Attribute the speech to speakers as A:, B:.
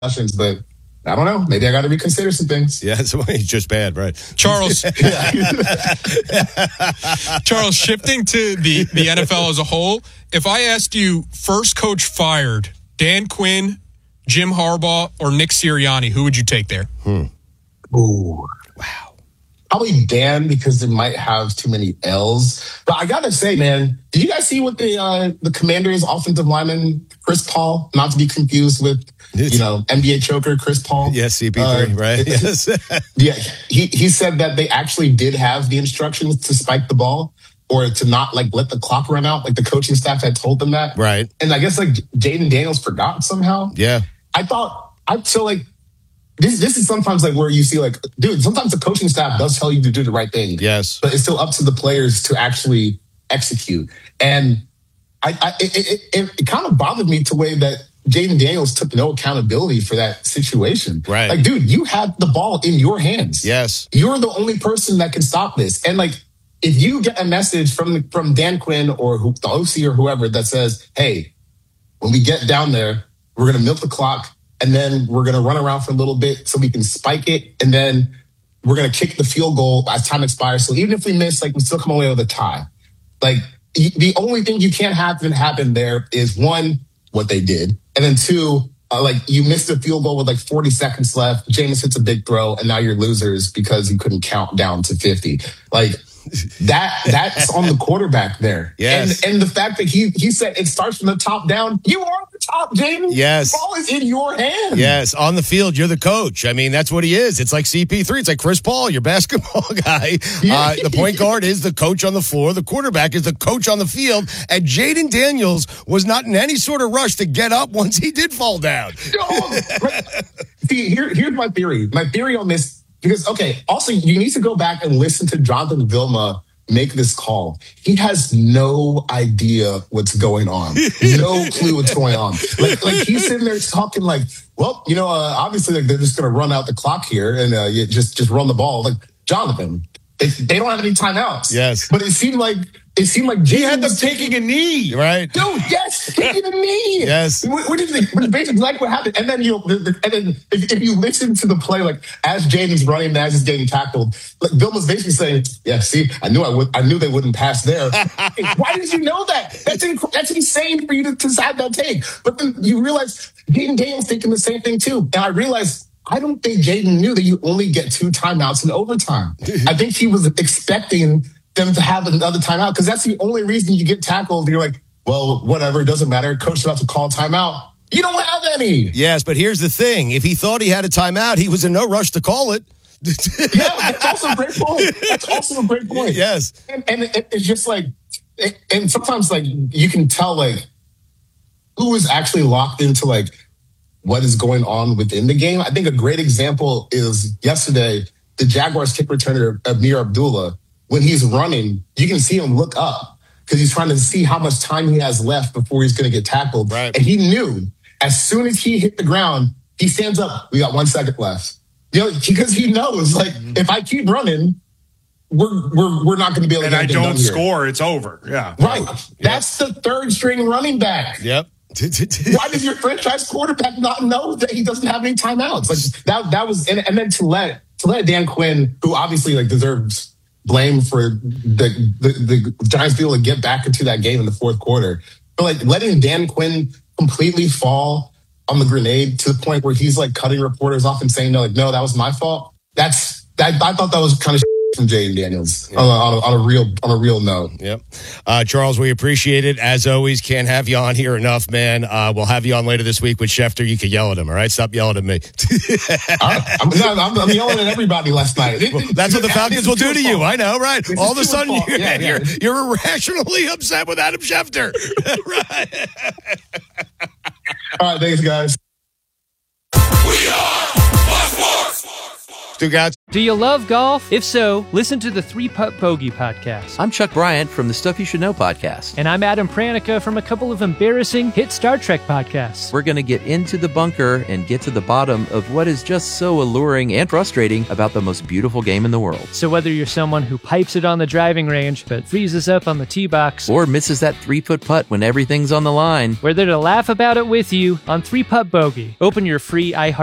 A: concussions, but I don't know. Maybe I got to reconsider some things.
B: Yeah, so he's just bad, right?
C: Charles, Charles, shifting to the NFL as a whole, if I asked you first coach fired, Dan Quinn, Jim Harbaugh, or Nick Sirianni, who would you take there?
A: Ooh. Wow. Probably Dan, because it might have too many L's. But I got to say, man, did you guys see what the Commanders offensive lineman, Chris Paul, not to be confused with, NBA choker Chris Paul?
B: Yes, CP3, right? Yes.
A: Yeah, he said that they actually did have the instructions to spike the ball or to not let the clock run out. Like the coaching staff had told them that.
B: Right.
A: And I guess Jaden Daniels forgot somehow.
B: Yeah.
A: This is sometimes where you see dude, sometimes the coaching staff does tell you to do the right thing.
B: Yes.
A: But it's still up to the players to actually execute. And it kind of bothered me to the way that Jaden Daniels took no accountability for that situation.
B: Right.
A: Dude, you had the ball in your hands.
B: Yes.
A: You're the only person that can stop this. And if you get a message from Dan Quinn or the OC or whoever that says, hey, when we get down there, we're going to milk the clock and then we're going to run around for a little bit so we can spike it. And then we're going to kick the field goal as time expires. So even if we miss, we still come away with a tie. The only thing you can't have happen there is one, what they did. And then two, you missed a field goal with 40 seconds left. Jameis hits a big throw, and now you're losers because you couldn't count down to 50. That's on the quarterback there.
B: Yes.
A: And the fact that he said it starts from the top down. You are the top, Jaden.
B: Yes.
A: The ball is in your hands.
B: Yes. On the field, you're the coach. I mean, that's what he is. It's like CP3. It's like Chris Paul, your basketball guy. The point guard is the coach on the floor. The quarterback is the coach on the field. And Jaden Daniels was not in any sort of rush to get up once he did fall down.
A: See, here's my theory. My theory on this. Because, also, you need to go back and listen to Jonathan Vilma make this call. He has no idea what's going on. No clue what's going on. He's sitting there talking obviously they're just going to run out the clock here and you just run the ball. Jonathan, they don't have any timeouts.
B: Yes.
A: But it seemed like
B: he had them taking a knee. Right.
A: Dude, yes, taking a knee.
B: Yes.
A: What do you think? Basically, what happened. And then if you listen to the play, as Jaden's running, as he's getting tackled, Vilma's basically saying, "Yeah, see, I knew they wouldn't pass there." Why did you know that? That's insane for you to decide that take. But then you realize Jaden Daniels thinking the same thing too. And I realized I don't think Jaden knew that you only get 2 timeouts in overtime. I think he was expecting them to have another timeout because that's the only reason you get tackled. You're like, well, whatever, it doesn't matter. Coach is about to call timeout. You don't have any.
B: Yes, but here's the thing. If he thought he had a timeout, he was in no rush to call it.
A: Yeah, that's also a great point. That's also a great point.
B: Yes.
A: And it's just and sometimes you can tell who is actually locked into what is going on within the game. I think a great example is yesterday, the Jaguars kick returner, Amir Abdullah. When he's running, you can see him look up because he's trying to see how much time he has left before he's going to get tackled.
B: Right.
A: And he knew as soon as he hit the ground, he stands up. We got 1 second left. Because he knows, if I keep running, we're not going to be able to get it done here.
D: And I don't score, it's over. Yeah.
A: Right. That's the third string running back.
B: Yep.
A: Why does your franchise quarterback not know that he doesn't have any timeouts? That was, and then to let Dan Quinn, who obviously deserves blame for the Giants being able to get back into that game in the fourth quarter. But letting Dan Quinn completely fall on the grenade to the point where he's cutting reporters off and saying, no, that was my fault. I thought that was kind of from Jaden Daniels on a real note.
B: Yep. Charles, we appreciate it. As always, can't have you on here enough, man. We'll have you on later this week with Schefter. You can yell at him, all right? Stop yelling at me.
A: I'm yelling at everybody last night.
B: Well, that's what the Falcons will do to you. I know, right? All of a sudden, you're irrationally upset with Adam Schefter. Right.
A: All right, thanks, guys.
E: We are Fox Sports.
B: Stu Gatz.
E: Do you love golf? If so, listen to the 3 Putt Bogey podcast.
F: I'm Chuck Bryant from the Stuff You Should Know podcast.
E: And I'm Adam Pranica from a couple of embarrassing hit Star Trek podcasts.
F: We're going to get into the bunker and get to the bottom of what is just so alluring and frustrating about the most beautiful game in the world.
E: So whether you're someone who pipes it on the driving range but freezes up on the tee box,
F: or misses that 3-foot putt when everything's on the line,
E: we're there to laugh about it with you on 3 Putt Bogey. Open your free iHeart